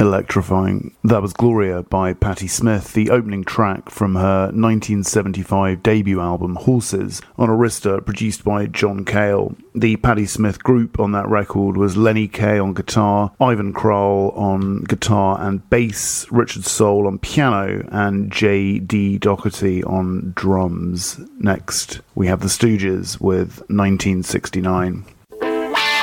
electrifying. That was Gloria by Patti Smith, the opening track from her 1975 debut album Horses on Arista, produced by John Cale. The Patti Smith group on that record was Lenny Kaye on guitar, Ivan Kral on guitar and bass, Richard Soul on piano, and J.D. Doherty on drums. Next, we have the Stooges with 1969.